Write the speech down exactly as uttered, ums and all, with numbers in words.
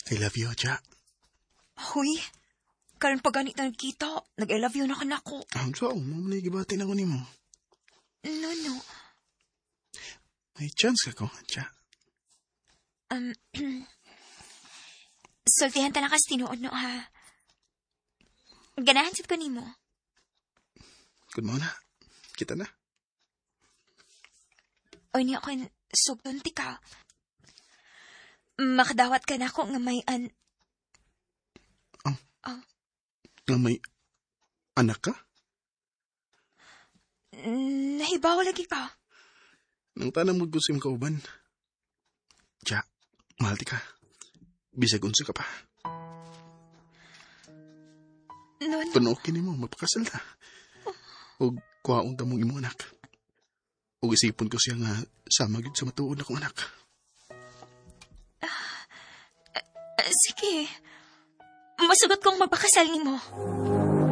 I love you, Ja. Huy, karon pa ganit na nagkita, nag-I love you na ka na ko. Ang so, mamali gibatin ako ni mo. No, no. May chance ka ko, Ja. Um, sultihan ta na kasi tinuod no, ha? Ganahan sad ko nimo. Good mo na. Kita na. Oy, niya ako sugton ti ka. Makadawat ka na ako nga may an... Oh. Oh. Nga may anak ka? Nahibaw lagi ka. Nang tanang maggusim ka uban. Ja, mahal ti ka. Bisag unsa ka pa. No, no. Kung okay ni mo, magpakasal ta. O kuhaon ta mong imong anak. O isipon ko siya nga sama gid sa matuod akong anak. Uh, uh, sige. Masugot kong magpakasal ni mo.